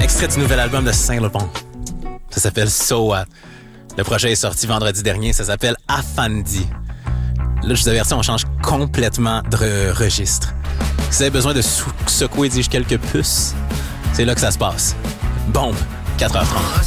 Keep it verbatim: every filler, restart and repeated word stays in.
extrait du nouvel album de Saint-Laurent. Ça s'appelle So What. Le projet est sorti vendredi dernier. Ça s'appelle Afandi. Là, je vous avertis, on change complètement de re- registre. Si vous avez besoin de sou- secouer, dis-je, quelques puces, c'est là que ça se passe. Bombe, quatre heures trente.